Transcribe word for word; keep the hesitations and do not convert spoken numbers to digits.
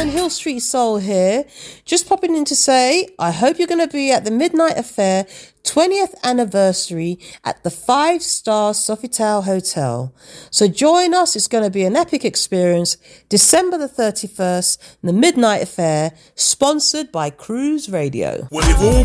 Caroline Hill Street Soul here. Just popping in to say, I hope you're going to be at the Midnight Affair twentieth anniversary at the Five Star Sofitel Hotel. So join us. It's going to be an epic experience. December the thirty-first, the Midnight Affair, sponsored by Cruise Radio. Well,